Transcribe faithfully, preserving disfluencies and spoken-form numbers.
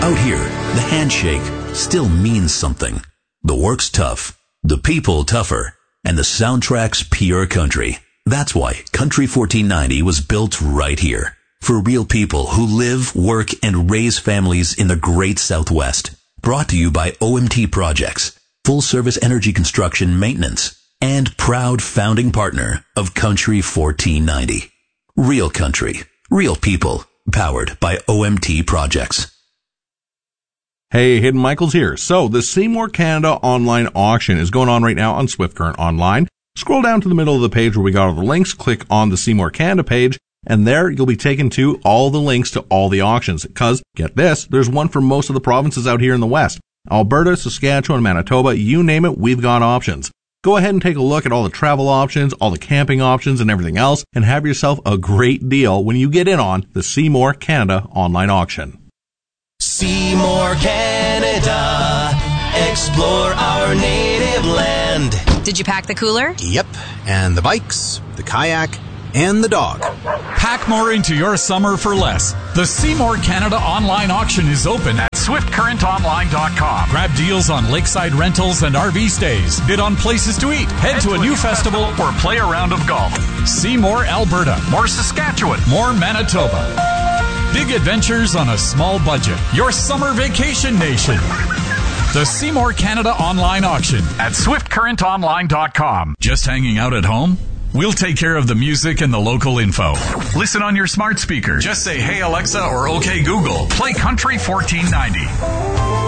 Out here, the handshake still means something. The work's tough, the people tougher, and the soundtrack's pure country. That's why Country fourteen ninety was built right here. For real people who live, work, and raise families in the great Southwest. Brought to you by O M T Projects, full-service energy construction maintenance, and proud founding partner of Country fourteen ninety. Real country, real people, powered by O M T Projects. Hey, Hayden Michaels here. So, the Seymour Canada online auction is going on right now on Swift Current Online. Scroll down to the middle of the page where we got all the links, click on the Seymour Canada page, and there you'll be taken to all the links to all the auctions. Because, get this, there's one for most of the provinces out here in the West. Alberta, Saskatchewan, Manitoba, you name it, we've got options. Go ahead and take a look at all the travel options, all the camping options, and everything else, and have yourself a great deal when you get in on the Seymour Canada online auction. Seymour Canada, explore our native land. Did you pack the cooler? Yep, and the bikes, the kayak, and the dog. Pack more into your summer for less. The Seymour Canada online auction is open at swift current online dot com. Grab deals on lakeside rentals and R V stays. Bid on places to eat. Head, Head to, to a new festival, festival or play a round of golf. See more Alberta, more Saskatchewan, more Manitoba. Big adventures on a small budget. Your summer vacation nation. The Seymour Canada online auction at swift current online dot com. Just hanging out at home? We'll take care of the music and the local info. Listen on your smart speaker. Just say, "Hey Alexa" or "Okay Google." Play Country fourteen ninety.